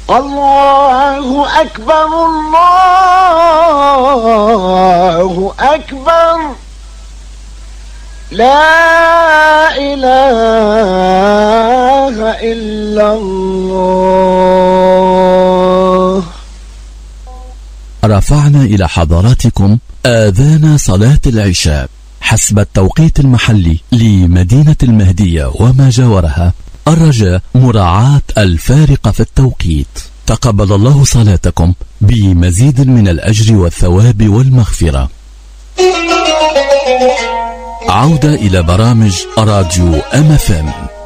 الله أكبر الله أكبر لا إله إلا الله. رفعنا إلى حضراتكم آذان صلاة العشاء حسب التوقيت المحلي لمدينة المهدية وما جاورها، الرجاء مراعاة الفارق في التوقيت. تقبل الله صلاتكم بمزيد من الأجر والثواب والمغفرة. عودة إلى برامج راديو MFM.